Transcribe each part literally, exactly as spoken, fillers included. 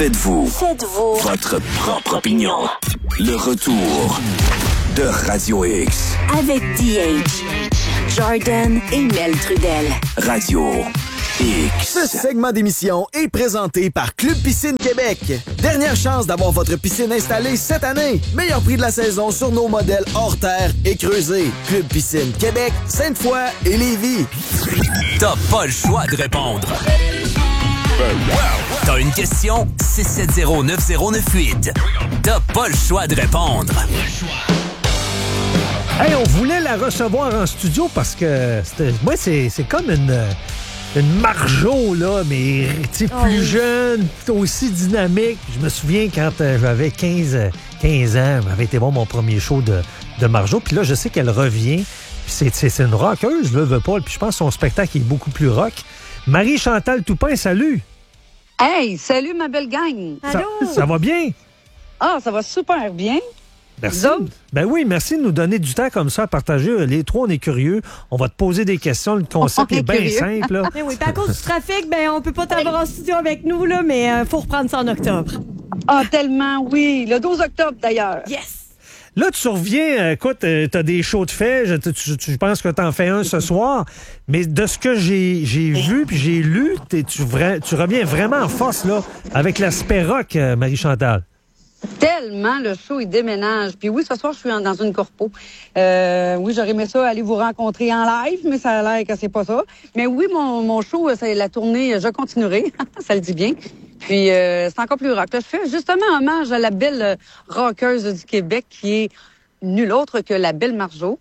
Faites-vous, Faites-vous votre propre opinion. Le retour de Radio X. Avec D H, Jordan et Mel Trudel. Radio X. Ce segment d'émission est présenté par Club Piscine Québec. Dernière chance d'avoir votre piscine installée cette année. Meilleur prix de la saison sur nos modèles hors terre et creusés. Club Piscine Québec, Sainte-Foy et Lévis. T'as pas le choix de répondre. T'as une question? six sept zéro neuf zéro neuf huit. T'as pas le choix de répondre. Hey, on voulait la recevoir en studio parce que c'était, moi, c'est, c'est comme une, une Marjo, là, mais plus Oh. jeune, aussi dynamique. Je me souviens quand euh, j'avais quinze, quinze ans, m'avait été bon mon premier show de, de Marjo. Puis là, je sais qu'elle revient. Puis c'est, c'est, c'est une rockeuse, je le veux pas. Puis je pense que son spectacle est beaucoup plus rock. Marie-Chantal Toupin, salut! Hey, salut ma belle gang! Ça, ça va bien? Ah, ça va super bien. Merci. Ben oui, merci de nous donner du temps comme ça à partager. Les trois, on est curieux. On va te poser des questions. Le concept On est est bien curieux. simple. Là. Eh oui, puis à cause du trafic, ben on peut pas t'avoir en studio avec nous, là, mais il faut reprendre ça en octobre. Ah, tellement, oui. Le douze octobre, d'ailleurs. Yes! Là, tu reviens, euh, écoute, euh, t'as des shows de fait, je, tu, tu- tu penses que t'en fais un ce soir, mais de ce que j'ai, j'ai vu puis j'ai lu, t'es- tu, vra- tu reviens vraiment en force, là, avec l'aspect rock, euh, Marie-Chantal. Tellement, le show, il déménage. Puis oui, ce soir, je suis en- dans une corpo. Euh, oui, j'aurais aimé ça, aller vous rencontrer en live, mais ça a l'air que c'est pas ça. Mais oui, mon, mon show, c'est la tournée Je continuerai. Ça le dit bien. Puis euh, c'est encore plus rock. Là, je fais justement hommage à la belle euh, rockeuse du Québec qui est nulle autre que la belle Marjo.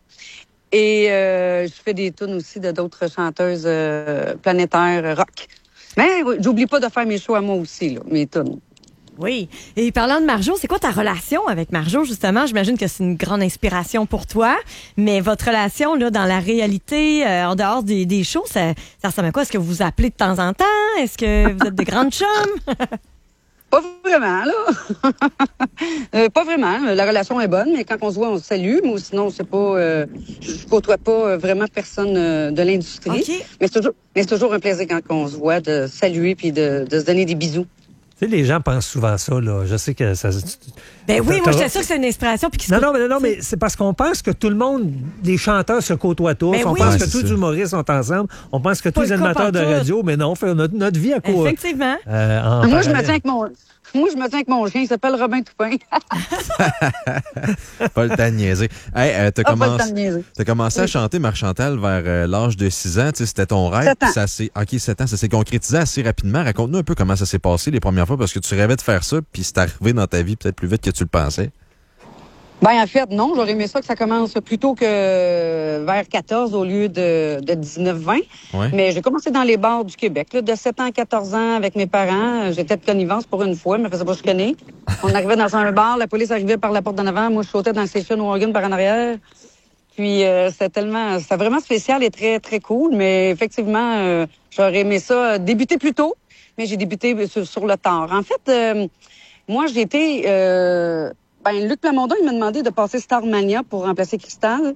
Et euh, je fais des tunes aussi de d'autres chanteuses euh, planétaires euh, rock. Mais oui, j'oublie pas de faire mes shows à moi aussi, là, mes tunes. Oui. Et parlant de Marjo, c'est quoi ta relation avec Marjo, justement? J'imagine que c'est une grande inspiration pour toi, mais votre relation, là, dans la réalité, euh, en dehors des, des shows, ça, ça ressemble à quoi? Est-ce que vous vous appelez de temps en temps? Est-ce que vous êtes de grandes chums? Pas vraiment, là. Euh, pas vraiment. La relation est bonne, mais quand on se voit, on se salue. Mais sinon, c'est pas. Euh, je je côtoie pas euh, vraiment personne euh, de l'industrie. OK. Mais c'est toujours, mais c'est toujours un plaisir quand on se voit de saluer puis de, de se donner des bisous. Tu sais, les gens pensent souvent ça, là. Je sais que ça... Ben oui, moi, T'auras- j'étais sûre que c'est une inspiration. Puis qu'ils se Non, co- non, mais, non, mais c'est parce qu'on pense que tout le monde, les chanteurs se côtoient tous. Ben on oui. pense Ouais, que c'est tous les ça. humoristes sont ensemble. On pense que tous Pas les le cas animateurs de pantoute. radio, mais non, on fait notre, notre vie à quoi? Effectivement. Euh, en Moi, je me parallèle. tiens avec mon. Moi, je me tiens avec mon chien, il s'appelle Robin Toupin. Pas le temps de niaiser. Hey, euh, t'as, Ah, pas le commencé, temps de niaiser. t'as commencé à Oui. chanter, Marc-Chantal, vers euh, l'âge de six ans. Tu sais, c'était ton rêve. Sept ans. puis Ça s'est, OK, sept ans. Ça s'est concrétisé assez rapidement. Raconte-nous un peu comment ça s'est passé les premières fois, parce que tu rêvais de faire ça, puis c'est arrivé dans ta vie peut-être plus vite que tu le pensais. Ben, en fait, non. J'aurais aimé ça que ça commence plus tôt que vers quatorze au lieu de, de dix-neuf vingt. Ouais. Mais j'ai commencé dans les bars du Québec, là, de sept ans à quatorze ans avec mes parents. J'étais de connivence pour une fois, mais faisait pas chicaner. On arrivait dans un bar, la police arrivait par la porte d'en avant. Moi, je sautais dans le station wagon par en arrière. Puis, euh, c'était tellement, c'était vraiment spécial et très, très cool. Mais effectivement, euh, j'aurais aimé ça débuter plus tôt, mais j'ai débuté sur, sur le tard. En fait, euh, moi, j'ai été... Euh, ben, Luc Plamondon, il m'a demandé de passer Starmania pour remplacer Cristal.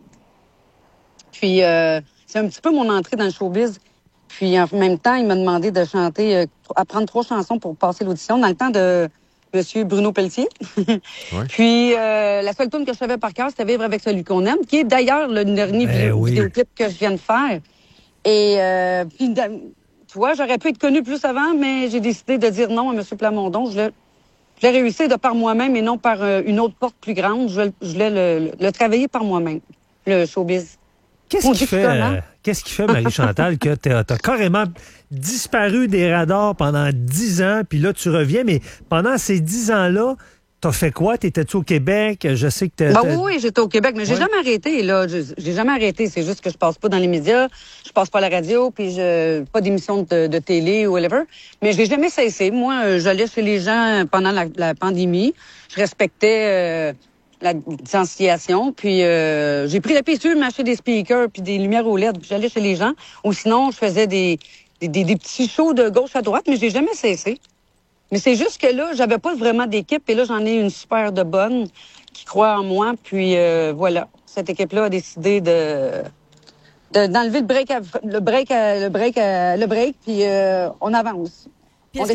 Puis, euh, c'est un petit peu mon entrée dans le showbiz. Puis, en même temps, il m'a demandé de chanter, euh, apprendre trois chansons pour passer l'audition dans le temps de Monsieur Bruno Pelletier. Ouais. Puis, euh, la seule tune que je savais par cœur, c'était Vivre avec celui qu'on aime, qui est d'ailleurs le dernier Ben vidéo- oui. vidéoclip que je viens de faire. Et, euh, puis, da- tu vois, j'aurais pu être connue plus avant, mais j'ai décidé de dire non à Monsieur Plamondon. Je l'ai, je l'ai réussi de par moi-même et non par euh, une autre porte plus grande. Je, je voulais le, le, le travailler par moi-même, le showbiz. Qu'est-ce On qui dit fait, comment? euh, qu'est-ce qui fait, Marie-Chantal, que t'as, t'as carrément disparu des radars pendant dix ans, puis là, tu reviens, mais pendant ces dix ans-là, t'as fait quoi? T'étais-tu au Québec? Je sais que t'as... Ben t'as- oui, oui, j'étais au Québec, mais j'ai Ouais. jamais arrêté, là. Je- J'ai jamais arrêté. C'est juste que je passe pas dans les médias, je passe pas à la radio, puis je pas d'émission de, de télé ou whatever. Mais je l'ai jamais cessé. Moi, euh, j'allais chez les gens pendant la, la pandémie. Je respectais euh, la distanciation. Puis euh, j'ai pris la piqûre, m'acheter des speakers puis des lumières O L E D. Puis j'allais chez les gens. Ou sinon, je faisais des, des, des, des petits shows de gauche à droite, mais je l'ai jamais cessé. Mais c'est juste que là, j'avais pas vraiment d'équipe. Et là, j'en ai une super de bonne qui croit en moi. Puis euh, voilà, cette équipe-là a décidé de... de- d'enlever le break, à- le break, à- le break, à- le break, puis euh, on avance. Puis On est-ce que, défonce.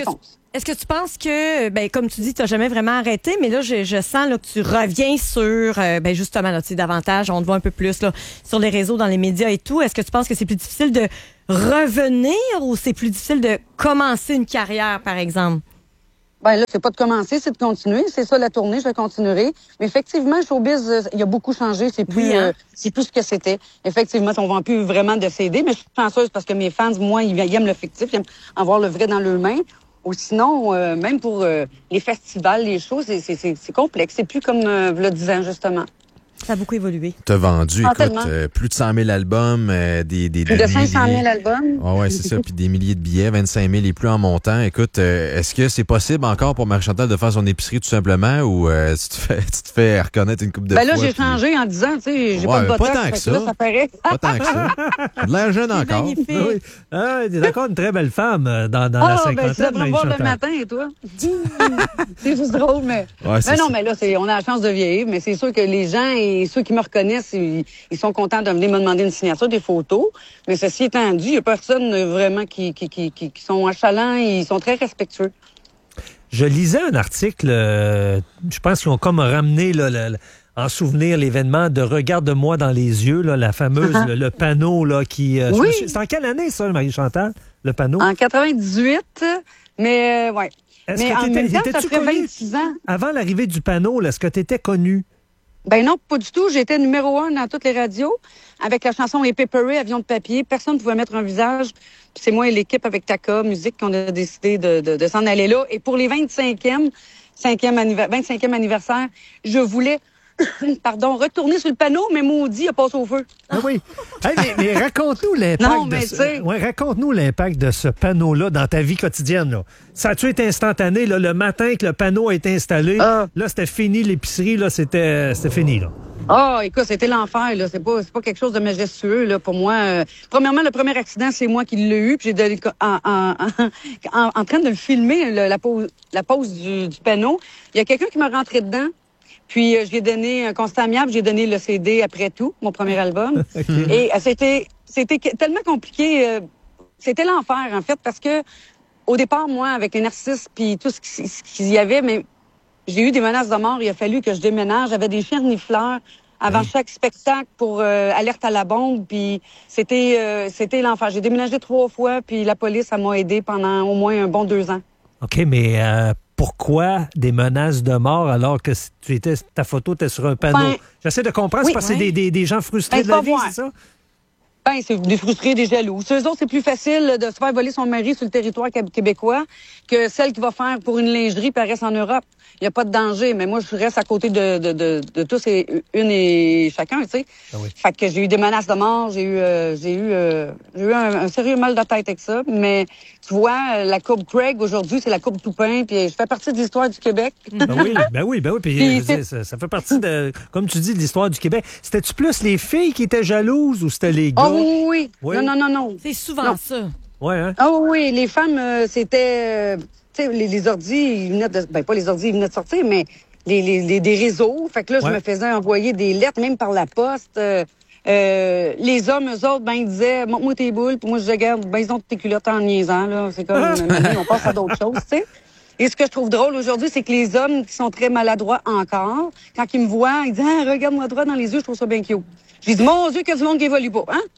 Est-ce que tu penses que, ben, comme tu dis, tu n'as jamais vraiment arrêté, mais là, je, je sens là, que tu reviens sur, euh, ben, justement, là, tu sais, davantage, on te voit un peu plus là, sur les réseaux, dans les médias et tout. Est-ce que tu penses que c'est plus difficile de revenir ou c'est plus difficile de commencer une carrière, par exemple? Ben là, c'est pas de commencer, c'est de continuer. C'est ça, la tournée, je vais continuer. Mais effectivement, le showbiz, il a beaucoup changé. C'est plus, oui, hein? euh, c'est plus ce que c'était. Effectivement, on vend plus vraiment de C D, mais je suis chanceuse parce que mes fans, moi, ils aiment le fictif, ils aiment avoir le vrai dans leurs mains. Ou sinon, euh, même pour euh, les festivals, les shows, c'est, c'est, c'est, c'est complexe. C'est plus comme euh, le dix ans, justement. Ça a beaucoup évolué. T'as vendu, ah, écoute, euh, plus de cent mille albums, euh, des, des, plus des de cinq cent mille albums. Ah ouais, c'est ça, puis des milliers de billets, vingt-cinq mille et plus en montant. Écoute, euh, est-ce que c'est possible encore pour Marie-Chantal de faire son épicerie tout simplement, ou euh, tu te fais, tu te fais reconnaître une coupe de ben là, fois, j'ai puis... changé en disant, tu sais, j'ai ouais, pas de botox, pas tant que ça. Là, ça paraît. Pas tant que ça. T'as de l'air jeune encore. Oui. Ah, t'es d'accord, une très belle femme dans, dans oh, la cinquantaine. Ben, tu devrais voir le matin, et toi. C'est juste drôle, mais. Ouais, mais non, ça. Mais là, c'est, on a la chance de vieillir, mais c'est sûr que les gens et ceux qui me reconnaissent, ils, ils sont contents de venir me demander une signature, des photos. Mais ceci étant dit, il n'y a personne vraiment qui, qui, qui, qui, qui sont achalants et ils sont très respectueux. Je lisais un article, euh, je pense qu'ils ont comme ramené là, le, le, en souvenir l'événement de Regarde-moi dans les yeux, là, la fameuse, le, le panneau là, qui... Euh, oui. C'est en quelle année ça, Marie-Chantal, le panneau? En quatre-vingt-dix-huit, mais euh, ouais. Est-ce mais que en même temps, ça ferait connu, vingt-six ans. Avant l'arrivée du panneau, là, est-ce que tu étais connu? Ben non, pas du tout. J'étais numéro un dans toutes les radios avec la chanson Et Pepperé, Avion de papier. Personne ne pouvait mettre un visage. Puis c'est moi et l'équipe avec Taka Musique qu'on a décidé de, de, de s'en aller là. Et pour les vingt-cinquième, cinquième anniver- vingt-cinquième anniversaire, je voulais... Pardon, retourner sur le panneau, mais maudit, il a passé au feu. Ah oui. Hey, mais, mais raconte-nous l'impact non, de mais ce... ouais, raconte-nous l'impact de ce panneau-là dans ta vie quotidienne. Là. Ça a-tu été instantané? Là, le matin que le panneau a été installé, ah. là, c'était fini l'épicerie, là, c'était, c'était fini. Là. Ah, oh, écoute, c'était l'enfer, là. C'est pas, c'est pas quelque chose de majestueux, là, pour moi. Euh, premièrement, le premier accident, c'est moi qui l'ai eu, puis j'ai donné, en, en, en, en train de le filmer, le, la pose, la pose du, du panneau. Il y a quelqu'un qui m'a rentré dedans. Puis, euh, je lui ai donné un constat amiable, j'ai donné le C D après tout, mon premier album. Okay. Et euh, c'était, c'était tellement compliqué. Euh, c'était l'enfer, en fait, parce que au départ, moi, avec les narcisses puis tout ce, qui, ce qu'il y avait, mais j'ai eu des menaces de mort. Il a fallu que je déménage. J'avais des chiens renifleurs avant oui. chaque spectacle pour euh, alerte à la bombe. Puis c'était, euh, c'était l'enfer. J'ai déménagé trois fois, puis la police, ça m'a aidé pendant au moins un bon deux ans. OK, mais... Euh... Pourquoi des menaces de mort alors que tu étais, ta photo était sur un panneau? Ben, J'essaie de comprendre, oui, c'est parce que ouais. c'est des, des, des gens frustrés ben, de la vie, c'est ça? Ben, c'est des frustrés, des jaloux. Eux autres, c'est plus facile de se faire voler son mari sur le territoire québécois que celle qui va faire pour une lingerie puis elle reste en Europe. Il n'y a pas de danger, mais moi, je reste à côté de, de, de, de tous et une et chacun, tu sais. Ah oui. Fait que j'ai eu des menaces de mort, j'ai eu, euh, j'ai eu, euh, j'ai eu un, un sérieux mal de tête avec ça. Mais tu vois, la courbe Craig, aujourd'hui, c'est la courbe Toupin, puis je fais partie de l'histoire du Québec. Ben oui, ben oui, ben oui. Puis, puis dire, ça, ça fait partie de, comme tu dis, de l'histoire du Québec. C'était-tu plus les filles qui étaient jalouses ou c'était les gars? Oh oui, oui. oui. Non, non, non, non. C'est souvent non. ça. Ouais, hein? Ah oh, oui, les femmes, euh, c'était... Euh, tu sais, les, les ordis, ils venaient de... Ben, pas les ordis, ils venaient de sortir, mais les, les, les, des réseaux. Fait que là, ouais. je me faisais envoyer des lettres, même par la poste. Euh, euh, les hommes, eux autres, ben, ils disaient, montre-moi tes boules. Puis moi, je disais, regarde, ben, ils ont tes culottes en niaisant, là. C'est comme, on passe à d'autres choses, tu sais. Et ce que je trouve drôle aujourd'hui, c'est que les hommes qui sont très maladroits encore, quand ils me voient, ils disent, ah, regarde-moi droit dans les yeux, je trouve ça bien cute. J'ai dit, mon Dieu, qu'il y a du monde qui évolue pas, hein?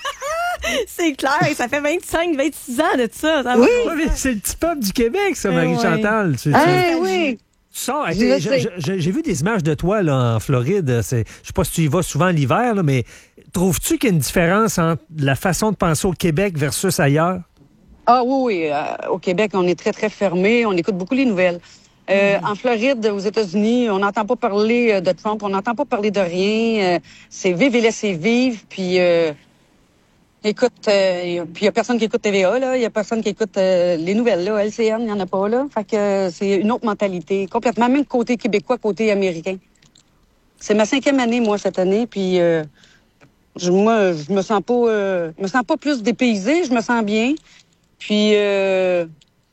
C'est clair, ça fait vingt-cinq, vingt-six ans de ça. ça oui, ouais, mais c'est le petit peuple du Québec, ça, Marie-Chantal. Ouais. Tu, tu, hey, tu, oui. Tu sors, j'ai, j'ai, j'ai, j'ai vu des images de toi là, en Floride. C'est, je sais pas si tu y vas souvent l'hiver, là, mais trouves-tu qu'il y a une différence entre la façon de penser au Québec versus ailleurs? Ah oui, oui. Euh, au Québec, on est très, très fermé. On écoute beaucoup les nouvelles. Euh, mmh. En Floride, aux États-Unis, on n'entend pas parler de Trump, on n'entend pas parler de rien. Euh, c'est vive et laissez vivre. Puis, euh, écoute, euh, puis il y a personne qui écoute T V A, là. Il y a personne qui écoute euh, les nouvelles, là. L C N, il n'y en a pas, là. Fait que euh, c'est une autre mentalité, complètement, même côté québécois, côté américain. C'est ma cinquième année, moi, cette année. Puis, euh, je, moi, je me sens pas, euh, je me sens pas plus dépaysée. Je me sens bien. Puis, euh,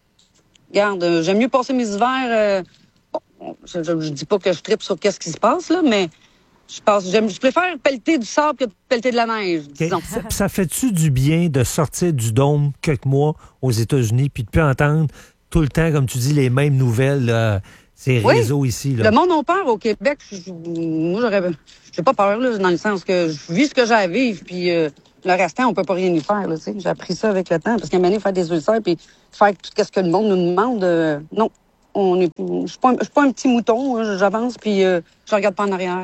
regarde, j'aime mieux passer mes hivers. Euh, bon, je, je, je dis pas que je tripe sur qu'est-ce qui se passe, là, mais je pense, j'aime, je préfère pelleter du sable que de pelleter de la neige, disons. Okay. Ça, ça fait-tu du bien de sortir du dôme quelques mois aux États-Unis puis de plus entendre tout le temps, comme tu dis, les mêmes nouvelles, là, ces oui. réseaux ici. Là. Le monde a peur au Québec. Je, moi, j'aurais, j'ai pas peur, là, dans le sens que je vis ce que j'ai à vivre, puis euh, le restant, on peut pas rien y faire. Là, j'ai appris ça avec le temps, parce qu'à un moment donné, faire des ulcères, puis faire tout ce que le monde nous demande, euh, non. On est, je suis pas, un, pas un petit mouton, hein, j'avance, puis euh, je regarde pas en arrière.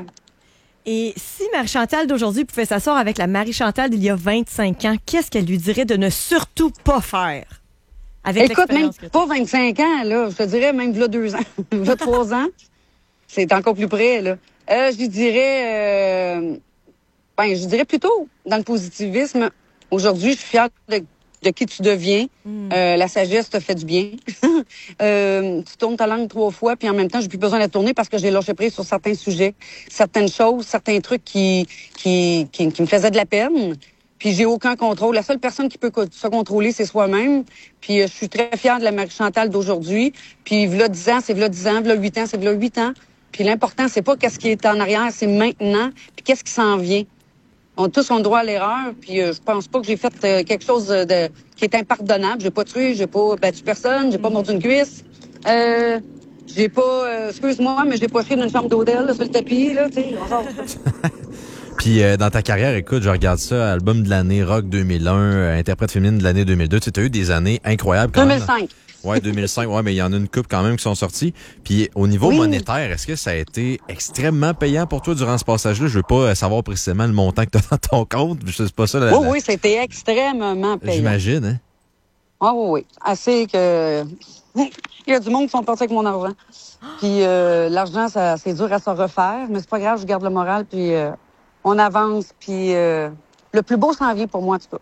Et si Marie-Chantal d'aujourd'hui pouvait s'asseoir avec la Marie-Chantal d'il y a vingt-cinq ans, qu'est-ce qu'elle lui dirait de ne surtout pas faire? Avec Écoute, même pas vingt-cinq ans, là, je te dirais même là deux ans, là trois ans, c'est encore plus près, là. Euh, je lui dirais, euh, ben, je dirais plutôt dans le positivisme. Aujourd'hui, je suis fière de, de qui tu deviens. Mm. Euh, la sagesse te fait du bien. euh, tu tournes ta langue trois fois, puis en même temps, j'ai plus besoin de la tourner parce que j'ai lâché prise sur certains sujets, certaines choses, certains trucs qui, qui, qui, qui me faisaient de la peine. Puis j'ai aucun contrôle. La seule personne qui peut se contrôler, c'est soi-même. Puis euh, je suis très fière de la Marie-Chantal d'aujourd'hui. Puis v'là dix ans, c'est v'là dix ans. V'là huit ans, c'est v'là huit ans. Puis l'important, c'est pas qu'est-ce qui est en arrière, c'est maintenant. Puis qu'est-ce qui s'en vient. On a tous on droit à l'erreur. Puis euh, je pense pas que j'ai fait euh, quelque chose de qui est impardonnable. J'ai pas tué, j'ai pas battu personne, j'ai pas mordu une cuisse. Euh, j'ai pas, euh, excuse-moi, mais j'ai pas chié dans une chambre d'hôtel là, sur le tapis là. Tu sais, on sort. Puis euh, dans ta carrière, écoute, je regarde ça, album de l'année rock deux mille un, euh, interprète féminine de l'année deux mille deux. Tu sais, t'as eu des années incroyables quand deux mille cinq. Même. Ouais, deux mille cinq. Ouais, mais il y en a une couple quand même qui sont sorties. Puis au niveau oui. monétaire, est-ce que ça a été extrêmement payant pour toi durant ce passage-là? Je veux pas savoir précisément le montant que tu as dans ton compte. Je sais pas ça. La, oui, la... oui, c'était extrêmement payant. J'imagine, hein? Ah oui, oui. Assez que... Il y a du monde qui sont partis avec mon argent. Puis euh, l'argent, ça, c'est dur à se refaire, mais c'est pas grave, je garde le moral, puis... Euh... On avance, puis euh, le plus beau s'en vient pour moi, en tout cas.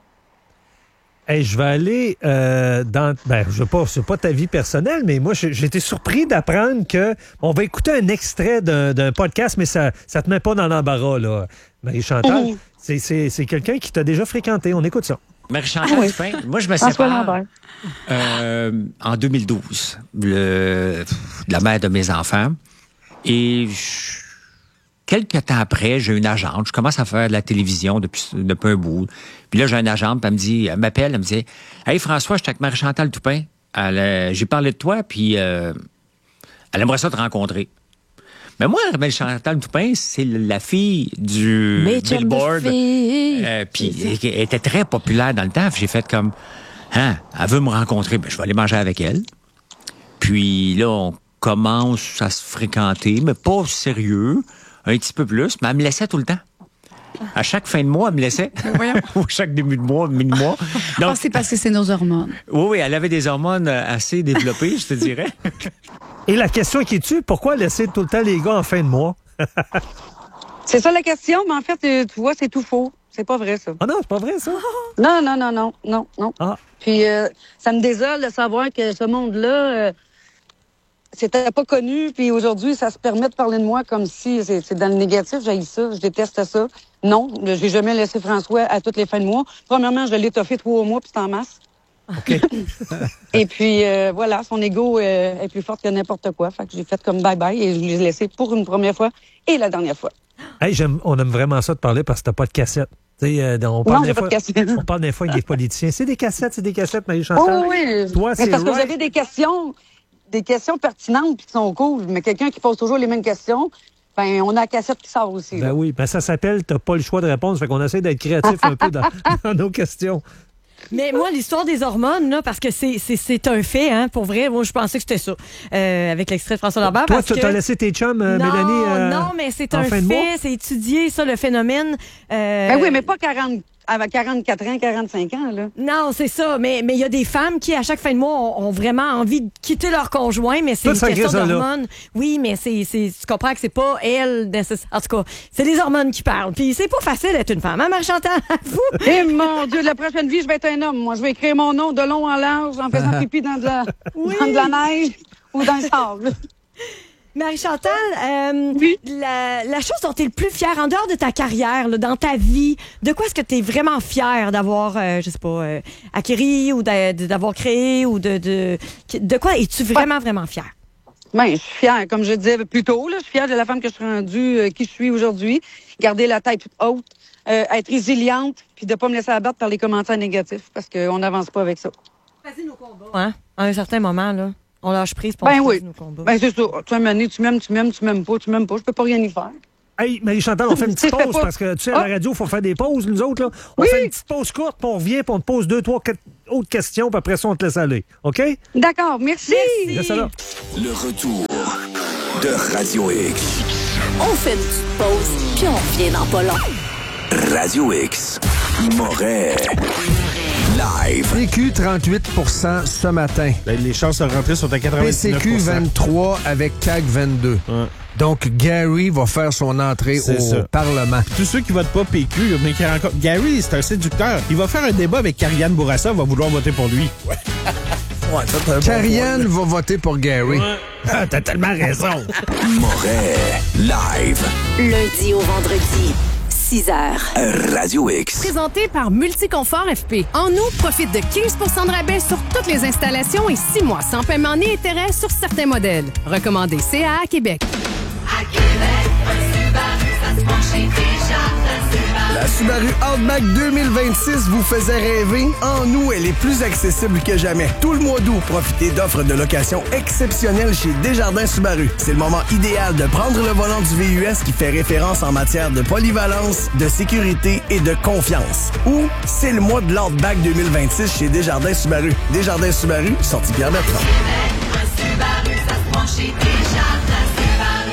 Hey, je vais aller euh, dans... Ben, je sais pas, c'est pas ta vie personnelle, mais moi, j'ai été surpris d'apprendre que... On va écouter un extrait d'un, d'un podcast, mais ça ça te met pas dans l'embarras, là, Marie-Chantal. Mmh. C'est, c'est, c'est quelqu'un qui t'a déjà fréquenté. On écoute ça. Marie-Chantal, ah, oui. Moi, je me sépare euh, en deux mille douze, le, de la mère de mes enfants. Et... Je... Quelques temps après, j'ai une agente. Je commence à faire de la télévision depuis, depuis un bout. Puis là, j'ai une agente, puis elle me dit, elle m'appelle, elle me dit « Hey François, je suis avec Marie-Chantal Toupin. Elle, euh, j'ai parlé de toi, puis euh, elle aimerait ça te rencontrer. » Mais moi, Marie-Chantal Toupin, c'est la fille du Mais Billboard. Euh, puis elle était très populaire dans le temps. J'ai fait comme « Hein, elle veut me rencontrer. Ben, je vais aller manger avec elle. » Puis là, on commence à se fréquenter, mais pas sérieux. Un petit peu plus, mais elle me laissait tout le temps. À chaque fin de mois, elle me laissait. Ou chaque début de mois, mi-mois. Donc, oh, c'est parce que c'est nos hormones. Oui, oui, elle avait des hormones assez développées, je te dirais. Et la question qui est-tu, pourquoi laisser tout le temps les gars en fin de mois? C'est ça la question, mais en fait, tu vois, c'est tout faux. C'est pas vrai, ça. Ah non, c'est pas vrai, ça? Non, non, non, non, non, non. Ah. Puis, euh, ça me désole de savoir que ce monde-là... Euh, c'était pas connu, puis aujourd'hui, ça se permet de parler de moi comme si c'est, c'est dans le négatif. J'haïs ça, je déteste ça. Non, j'ai jamais laissé François à toutes les fins de mois. Premièrement, je l'ai étoffé trois mois, puis c'est en masse. OK. Et puis, euh, voilà, son ego euh, est plus fort que n'importe quoi. Fait que j'ai fait comme bye-bye et je l'ai laissé pour une première fois et la dernière fois. Hey, j'aime, on aime vraiment ça de parler parce que t'as pas de cassette. Euh, on, parle non, des fois, de on parle des fois avec des politiciens. C'est des cassettes, c'est des cassettes, Marie-Chantal. Oh, oui, oui. Toi, c'est parce right. que vous avez des questions... des questions pertinentes qui sont cool, mais quelqu'un qui pose toujours les mêmes questions, ben on a la cassette qui sort aussi. Ben là. oui, ben ça s'appelle « T'as pas le choix de répondre », fait qu'on essaie d'être créatif un peu dans, dans nos questions. Mais moi, l'histoire des hormones, là, parce que c'est, c'est, c'est un fait, hein, pour vrai. Moi, je pensais que c'était ça, euh, avec l'extrait de François Lambert. Toi, parce tu que... as laissé tes chums, euh, non, Mélanie, euh, non, mais c'est un fait, c'est étudié, ça, le phénomène. Euh... Ben oui, mais pas quarante, avec quarante-quatre ans, quarante-cinq ans, là. Non, c'est ça, mais mais il y a des femmes qui, à chaque fin de mois, ont, ont vraiment envie de quitter leur conjoint, mais c'est ça, une question d'hormones. Oui, mais c'est, c'est, tu comprends que c'est pas elle, en tout cas, c'est les hormones qui parlent. Puis c'est pas facile d'être une femme, hein, Marie-Chantal? Eh mon Dieu, de la prochaine vie, je vais être un homme. Moi, je vais écrire mon nom de long en large en faisant pipi dans de la, oui. dans de la neige ou dans le sable. Marie-Chantal, euh, oui. la, la chose dont tu es le plus fière en dehors de ta carrière, là, dans ta vie, de quoi est-ce que tu es vraiment fière d'avoir, euh, je sais pas, euh, acquéri ou d'a, d'avoir créé ou de, de... De quoi es-tu vraiment, vraiment fière? Ben, je suis fière, comme je disais plus tôt, là, je suis fière de la femme que je suis rendue, euh, qui je suis aujourd'hui. Garder la tête haute, euh, être résiliente, puis de pas me laisser abattre par les commentaires négatifs, parce qu'on n'avance pas avec ça. choisit nos combats. Hein? À un certain moment, là, on lâche prise pour ben on choisit oui. nos combats. Ben c'est ça. Tu m'as tu m'aimes, tu m'aimes, tu m'aimes pas, tu m'aimes pas. Je peux pas rien y faire. Hey, Marie-Chantal, on fait une petite pause parce que, tu sais, à la radio, il faut faire des pauses, nous autres. Là. On oui. fait une petite pause courte, puis on revient, puis on te pose deux, trois, quatre autres questions, puis après ça, on te laisse aller. OK? D'accord, merci. Merci. Là. Le retour de Radio X. On fait une petite pause, puis on revient dans pas long. Radio X. Moret. Live. P Q, trente-huit pour cent ce matin. Les chances de rentrer sont à quatre-vingt-dix-neuf pour cent. P C Q, vingt-trois avec C A Q, vingt-deux. Ouais. Donc, Gary va faire son entrée c'est au ça. Parlement. Tous ceux qui votent pas P Q, mais qui rencontrent... Gary, c'est un séducteur. Il va faire un débat avec Karianne Bourassa, va vouloir voter pour lui. Ouais. Ouais, ça, Karianne bon va voter pour Gary. Ouais. Ah, t'as tellement raison. Moret. Live. Lundi au vendredi. six heures. Radio X. Présenté par Multiconfort F P. En août, profite de quinze pour cent de rabais sur toutes les installations et six mois sans paiement ni intérêt sur certains modèles. Recommandé C A A Québec. À Québec, un Subaru, ça se penche chez Desjardins. La Subaru Outback deux mille vingt-six vous faisait rêver? En août, elle est plus accessible que jamais. Tout le mois d'août, profitez d'offres de location exceptionnelles chez Desjardins Subaru. C'est le moment idéal de prendre le volant du V U S qui fait référence en matière de polyvalence, de sécurité et de confiance. Ou c'est le mois de l'Outback deux mille vingt-six chez Desjardins Subaru. Desjardins Subaru, sortie Pierre-Bertrand. Un Subaru, ça se penche chez Desjardins Subaru.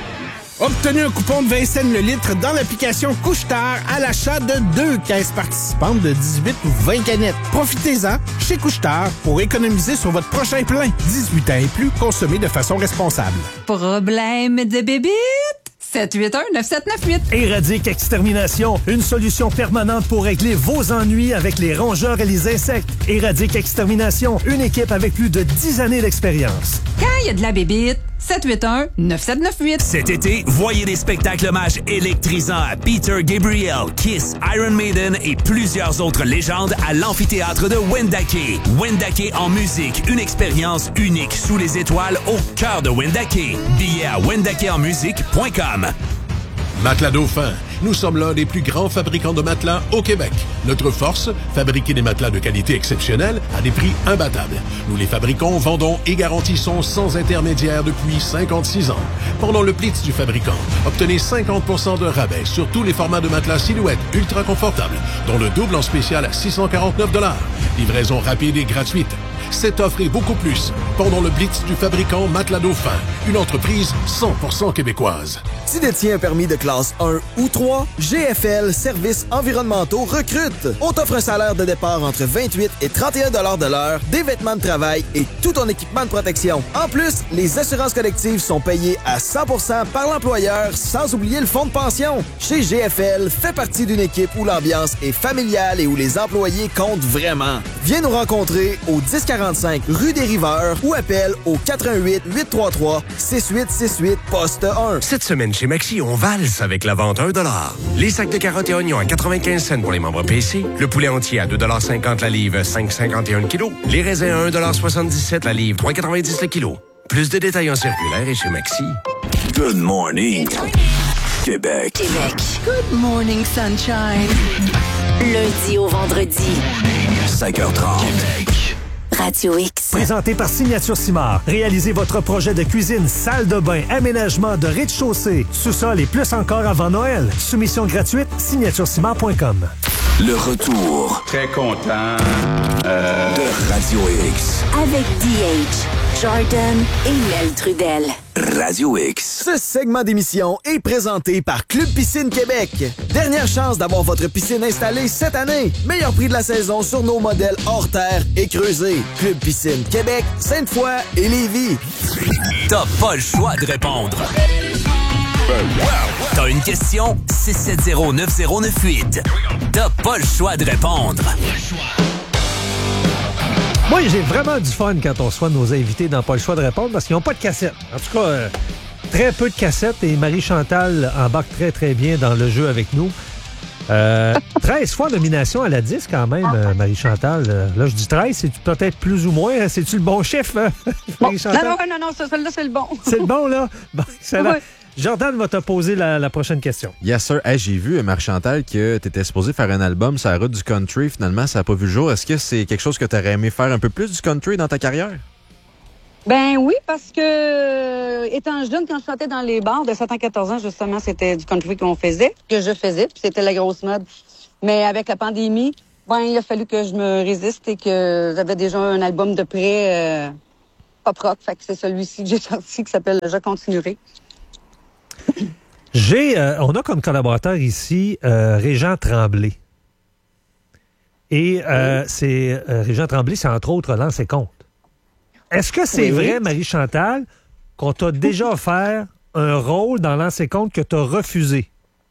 Obtenez un coupon de vingt cents le litre dans l'application Couche-Tard à l'achat de deux caisses participantes de dix-huit ou vingt canettes. Profitez-en chez Couche-Tard pour économiser sur votre prochain plein. dix-huit ans et plus, consommez de façon responsable. Problème de bébite? sept huit un neuf sept neuf huit. Éradique Extermination, une solution permanente pour régler vos ennuis avec les rongeurs et les insectes. Éradique Extermination, une équipe avec plus de dix années d'expérience. Quand il y a de la bébite, sept huit un neuf sept neuf huit. Cet été, voyez des spectacles hommages électrisants à Peter Gabriel, Kiss, Iron Maiden et plusieurs autres légendes à l'amphithéâtre de Wendake. Wendake en musique, une expérience unique sous les étoiles au cœur de Wendake. Billets à wendake en musique point com. Matelas Dauphin. Nous sommes l'un des plus grands fabricants de matelas au Québec. Notre force, fabriquer des matelas de qualité exceptionnelle à des prix imbattables. Nous les fabriquons, vendons et garantissons sans intermédiaire depuis cinquante-six ans. Pendant le Blitz du fabricant, obtenez cinquante pour cent de rabais sur tous les formats de matelas silhouette ultra confortables, dont le double en spécial à six cent quarante-neuf dollars. Livraison rapide et gratuite. Cette offre et beaucoup plus pendant le Blitz du fabricant Matelas Dauphin, une entreprise cent pour cent québécoise. Tu détiens un permis de classe un ou trois, G F L Services environnementaux recrute. On t'offre un salaire de départ entre vingt-huit et trente et un dollars de l'heure, des vêtements de travail et tout ton équipement de protection. En plus, les assurances collectives sont payées à cent pour cent par l'employeur, sans oublier le fonds de pension. Chez G F L, fais partie d'une équipe où l'ambiance est familiale et où les employés comptent vraiment. Viens nous rencontrer au dix quarante-cinq rue des Riveurs ou appelle au quatre un huit huit trois trois six huit six huit poste un. Cette semaine chez Maxi, on valse avec la vente un dollar. Les sacs de carottes et oignons à quatre-vingt-quinze cents pour les membres P C. Le poulet entier à deux cinquante la livre, cinq cinquante et un le kilo. Les raisins à un soixante-dix-sept la livre, trois quatre-vingt-dix le kilo. Plus de détails en circulaire et chez Maxi. Good morning, Québec. Québec. Good morning, sunshine. Lundi au vendredi. cinq heures trente. Québec. Radio X. Présenté par Signature Simard. Réalisez votre projet de cuisine, salle de bain, aménagement de rez-de-chaussée, sous-sol et plus encore avant Noël. Soumission gratuite, signature simard point com. Le retour. Très content euh... de Radio X. Avec D H, Jordan et Mel Trudel. Radio X. Ce segment d'émission est présenté par Club Piscine Québec. Dernière chance d'avoir votre piscine installée cette année. Meilleur prix de la saison sur nos modèles hors terre et creusés. Club Piscine Québec, Sainte-Foy et Lévis. T'as pas le choix de répondre. T'as une question? six sept zéro neuf zéro neuf huit. T'as pas le choix de répondre. Moi, j'ai vraiment du fun quand on reçoit nos invités dans Pas le choix de répondre parce qu'ils n'ont pas de cassette. En tout cas, euh, très peu de cassettes et Marie-Chantal embarque très, très bien dans le jeu avec nous. Euh, treize fois nomination à la dix quand même, euh, Marie-Chantal. Euh, là, je dis treize, c'est peut-être plus ou moins. C'est-tu le bon chiffre, euh, Marie-Chantal? Non, non, non, non, celui-là, c'est le bon. C'est le bon, là? Bon, excellent. Oui. Jordan va te poser la, la prochaine question. Yes, sir. Hey, j'ai vu, Marie-Chantal, que tu étais supposé faire un album sur la route du country. Finalement, ça n'a pas vu le jour. Est-ce que c'est quelque chose que tu aurais aimé faire un peu plus du country dans ta carrière? Ben oui, parce que, euh, étant jeune, quand je chantais dans les bars de sept à quatorze ans, justement, c'était du country qu'on faisait, que je faisais, puis c'était la grosse mode. Mais avec la pandémie, ben, il a fallu que je me résiste et que j'avais déjà un album de près euh, pop rock. Fait que c'est celui-ci que j'ai sorti qui s'appelle « Je continuerai ». J'ai, euh, on a comme collaborateur ici euh, Régent Tremblay. Et euh, oui. c'est euh, Régent Tremblay, c'est entre autres Lance et Compte. Est-ce que c'est oui, vrai, oui. Marie-Chantal, qu'on t'a déjà offert un rôle dans Lance et Compte que t'as refusé?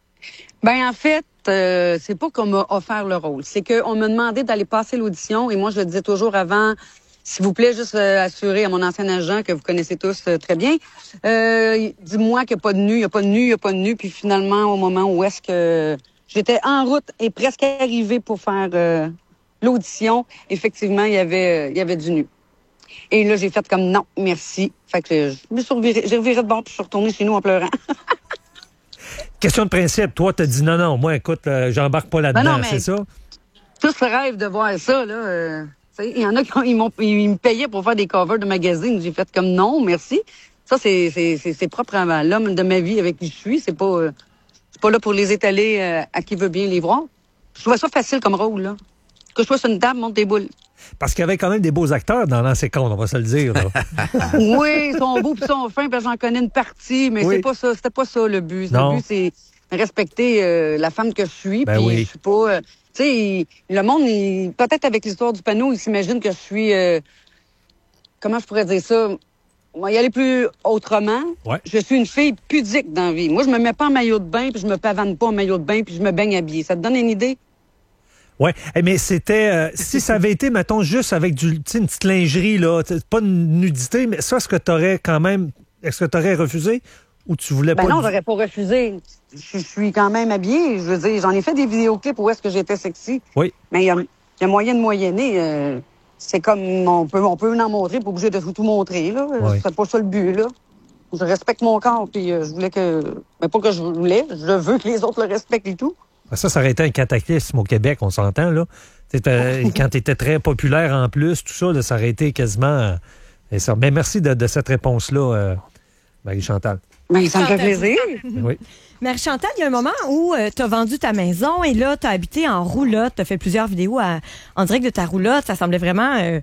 Ben en fait, euh, c'est pas qu'on m'a offert le rôle. C'est qu'on m'a demandé d'aller passer l'audition et moi, je le disais toujours avant... S'il vous plaît, juste euh, assurer à mon ancien agent que vous connaissez tous euh, très bien. Euh, dis-moi qu'il n'y a pas de nu, il n'y a pas de nu, il n'y a pas de nu. Puis finalement, au moment où est-ce que j'étais en route et presque arrivée pour faire euh, l'audition, effectivement, il y avait, euh, il y avait du nu. Et là, j'ai fait comme non, merci. Fait que je me suis reviré, j'ai reviré de bord puis je suis retournée chez nous en pleurant. Question de principe. Toi, t'as dit non, non, moi, écoute, euh, j'embarque pas là-dedans, ben non, c'est ça? Tous rêvent de voir ça, là. Euh... Il y en a qui ils, m'ont, ils me payaient pour faire des covers de magazines. J'ai fait comme non, merci. Ça, c'est, c'est, c'est, c'est propre à l'homme de ma vie avec qui je suis. C'est pas, euh, c'est pas là pour les étaler euh, à qui veut bien les voir. Je trouvais ça facile comme rôle, là. Que je sois sur une table, monte des boules. Parce qu'il y avait quand même des beaux acteurs dans Lance et Compte, on va se le dire. Là. Oui, ils sont beaux puis ils sont fins, puis j'en connais une partie, mais oui. c'est pas ça, c'était pas ça le but. Non. Le but, c'est respecter euh, la femme que je suis. Ben puis oui. je suis pas... Euh, tu sais, le monde, il, peut-être avec l'histoire du panneau, il s'imagine que je suis... Euh, comment je pourrais dire ça? On va y aller plus autrement. Ouais. Je suis une fille pudique dans la vie. Moi, je me mets pas en maillot de bain, puis je me pavane pas en maillot de bain, puis je me baigne habillée. Ça te donne une idée? Oui, mais c'était... Euh, si ça avait été, mettons, juste avec du, une petite lingerie, là, pas de nudité, mais ça, est-ce que tu aurais quand même... Est-ce que tu aurais refusé ou tu voulais ben pas... non, j'aurais pas refusé. Je suis quand même habillée. Je veux dire, j'en ai fait des vidéoclips où est-ce que j'étais sexy. Oui. Mais il y a, y a moyen de moyenner. Euh, c'est comme... On peut, on peut en montrer, pas obligé de tout, tout montrer, là. Oui. C'est pas ça le but, là. Je respecte mon corps, puis euh, je voulais que... Mais pas que je voulais, je veux que les autres le respectent et tout. Ça, ça aurait été un cataclysme au Québec, on s'entend, là. Euh, quand tu étais très populaire en plus, tout ça, là, ça aurait été quasiment... Euh, ça. Mais merci de, de cette réponse-là, euh, Marie-Chantal. Ben, ça me fait plaisir. Oui. Marie-Chantal, il y a un moment où euh, tu as vendu ta maison et là, tu as habité en roulotte. Tu as fait plusieurs vidéos à, en direct de ta roulotte. Ça semblait vraiment euh,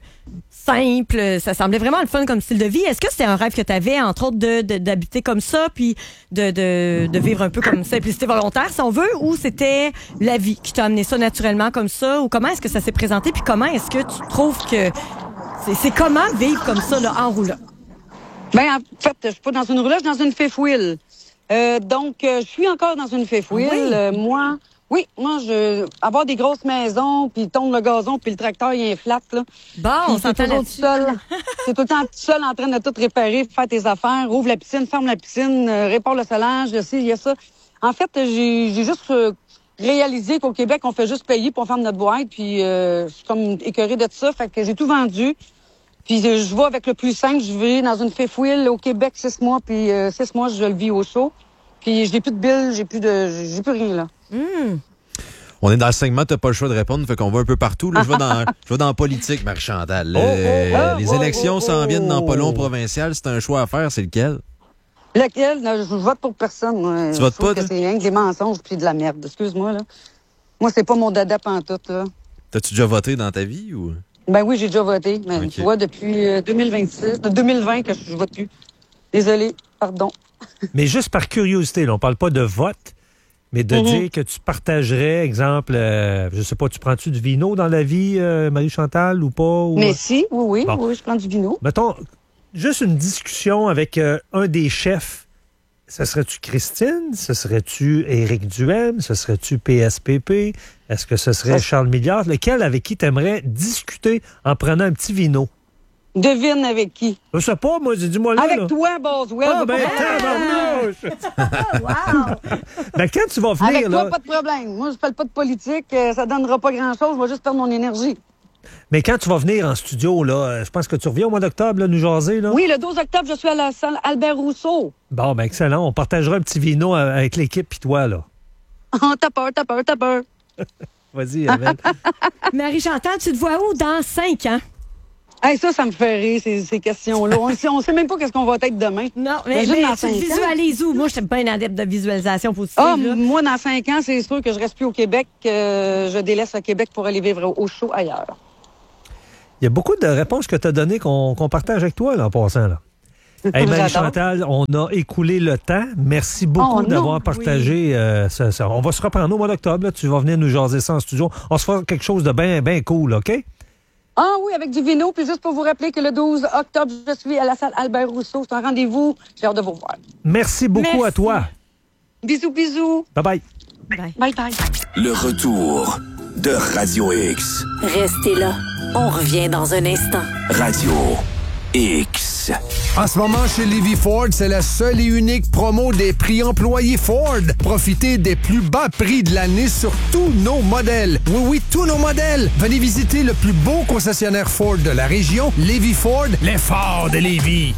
simple. Ça semblait vraiment le fun comme style de vie. Est-ce que c'était un rêve que tu avais, entre autres, de, de, d'habiter comme ça puis de, de, de vivre un peu comme simplicité volontaire, si on veut, ou c'était la vie qui t'a amené ça naturellement comme ça? Ou comment est-ce que ça s'est présenté? Puis comment est-ce que tu trouves que... C'est, c'est comment vivre comme ça là, en roulotte? Ben en fait, je suis pas dans une roulotte, je suis dans une fifth wheel. Euh, donc, euh, je suis encore dans une fifth wheel. Oui. Euh, moi, oui, moi, je avoir des grosses maisons, puis tondre le gazon, puis le tracteur, il est flat, là. Bon, on s'entend là-dessus. C'est tout le temps tout seul en train de tout réparer, faire tes affaires, ouvre la piscine, ferme la piscine, euh, répare le solage, je sais, il y a ça. En fait, j'ai, j'ai juste euh, réalisé qu'au Québec, on fait juste payer pour faire notre boîte, puis euh, je suis comme écœurée de ça, fait que j'ai tout vendu. Puis euh, je vais avec le plus simple, je vais dans une fifth wheel au Québec six mois, puis euh, six mois, je le vis au chaud. Puis j'ai plus de billes, j'ai plus de, j'ai plus rien, là. Mm. On est dans le segment, t'as pas le choix de répondre, fait qu'on va un peu partout. Là, je vais dans, je vais dans la politique, Marie-Chantal. Oh, oh, oh, les oh, élections oh, s'en viennent dans oh. pas long provincial. C'est un choix à faire, c'est lequel? Lequel? Non, je vote pour personne. Moi. Tu votes pas, que c'est rien que des mensonges puis de la merde. Excuse-moi, là. Moi, c'est pas mon dada pantoute, là. T'as-tu déjà voté dans ta vie, ou? Ben oui, j'ai déjà voté. Mais okay. Tu vois, depuis euh, deux mille vingt-six, deux mille vingt que je vote plus. Désolé, pardon. Mais juste par curiosité, là, on parle pas de vote, mais de mm-hmm. dire que tu partagerais, exemple, euh, je sais pas, tu prends-tu du vino dans la vie, euh, Marie-Chantal, ou pas? Ou... Mais si, oui, oui, bon. oui, je prends du vino. Mettons, juste une discussion avec euh, un des chefs. Ce serait-tu Christine? Ce serait-tu Éric Duhem? Ce serait-tu P S P P? Est-ce que ce serait Charles Milliard? Lequel avec qui tu aimerais discuter en prenant un petit vino? Devine avec qui? Je sais pas, moi, dis-moi là. Avec là. toi, Boswell. Ah, ben, tabarnouche! Wow! Ben, quand tu vas venir, avec toi, là... pas de problème. Moi, je parle pas de politique. Ça donnera pas grand-chose. Je vais juste perdre mon énergie. Mais quand tu vas venir en studio, là, je pense que tu reviens au mois d'octobre, là, nous jaser, là? Oui, le douze octobre, je suis à la salle Albert Rousseau. Bon, ben excellent. On partagera un petit vino avec l'équipe puis toi, là. Oh, t'as peur, t'as peur, t'as peur. Vas-y, Amel. Marie-Chantal, tu te vois où dans cinq ans? Hey, ça, ça me fait rire, ces, ces questions-là. On ne sait même pas qu'est-ce qu'on va être demain. Non, mais, mais tu visualises où? Moi, je suis pas un adepte de visualisation positive. Ah, là. moi, dans cinq ans, c'est sûr que je reste plus au Québec. Euh, je délaisse le Québec pour aller vivre au, au chaud ailleurs. Il y a beaucoup de réponses que tu as données qu'on qu'on partage avec toi, là, en passant, là. Hey, Marie-Chantal, on a écoulé le temps. Merci beaucoup oh, d'avoir partagé oui. euh, ça, ça. On va se reprendre au mois d'octobre. Là. Tu vas venir nous jaser ça en studio. On se fera quelque chose de bien ben cool, OK? Ah oui, avec du vino. Puis juste pour vous rappeler que le douze octobre, je suis à la salle Albert Rousseau. C'est un rendez-vous. J'ai hâte de vous voir. Merci beaucoup Merci. à toi. Bisous, bisous. Bye-bye. Bye. Bye, bye. Le retour de Radio X. Restez là. On revient dans un instant. Radio X. En ce moment, chez Levy Ford, c'est la seule et unique promo des prix employés Ford. Profitez des plus bas prix de l'année sur tous nos modèles. Oui, oui, tous nos modèles. Venez visiter le plus beau concessionnaire Ford de la région, Levy Ford, les Ford de Lévis.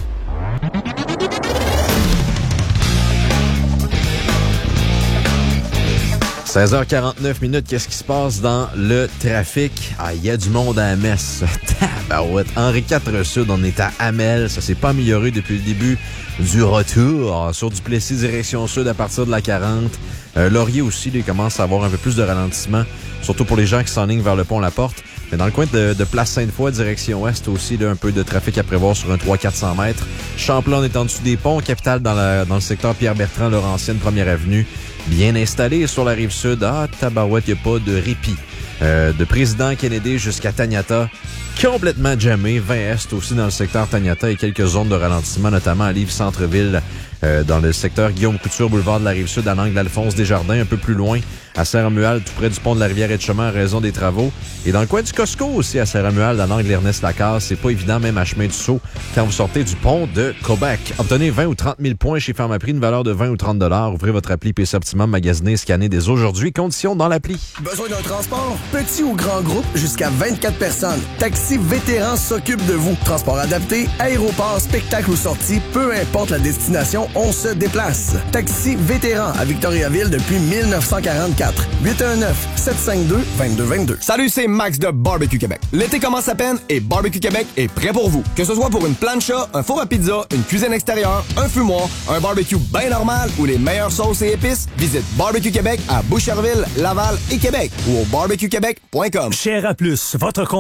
seize heures quarante-neuf minutes, qu'est-ce qui se passe dans le trafic? Ah, il y a du monde à Amess. Tabarouette. Henri quatre Sud, on est à Hamel. Ça s'est pas amélioré depuis le début du retour. Sur Duplessis, direction sud, à partir de la quarante. Euh, Laurier aussi, là, il commence à avoir un peu plus de ralentissement, surtout pour les gens qui s'enlignent vers le pont La Porte. Mais dans le coin de, de Place Sainte-Foy, direction ouest aussi, là, un peu de trafic à prévoir sur un trois cents à quatre cents mètres. Champlain, on est en dessous des ponts. Capitale, dans, la, dans le secteur Pierre-Bertrand, Laurentienne, première avenue. Bien installé sur la rive sud. Ah, tabarouette, il n'y a pas de répit. Euh, de Président Kennedy jusqu'à Taniata, complètement jammé. vingt Est aussi dans le secteur Taniata et quelques zones de ralentissement, notamment à Livre-Centreville, euh, dans le secteur Guillaume-Couture, boulevard de la Rive-Sud, à l'angle d'Alphonse Desjardins, un peu plus loin, à Saint-Romuald, tout près du pont de la Rivière-et-de-Chemin, en raison des travaux. Et dans le coin du Costco aussi, à Saint-Romuald, à l'angle Ernest-Lacasse, c'est pas évident, même à chemin du Sault, quand vous sortez du pont de Québec. Obtenez vingt ou trente mille points chez Pharmaprix, une valeur de vingt ou trente dollars. Ouvrez votre appli P C Optimum, magasinez, scannez dès aujourd'hui. Conditions dans l'appli. Besoin d'un transport? Petit ou grand groupe, jusqu'à vingt-quatre personnes. Taxi Vétéran s'occupe de vous. Transport adapté, aéroport, spectacle ou sortie, peu importe la destination, on se déplace. Taxi Vétéran à Victoriaville depuis mille neuf cent quarante-quatre. huit un neuf, sept cinq deux, deux deux deux deux. Salut, c'est Max de Barbecue Québec. L'été commence à peine et Barbecue Québec est prêt pour vous. Que ce soit pour une plancha, un four à pizza, une cuisine extérieure, un fumoir, un barbecue bien normal ou les meilleures sauces et épices, visite Barbecue Québec à Boucherville, Laval et Québec ou au barbecue québec point com. Cher à plus, votre compte